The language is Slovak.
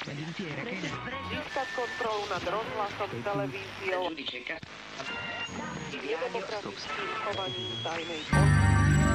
Získať kontrolu nad rozhlasom, televíziou, nedemokratickým chovaním tajnej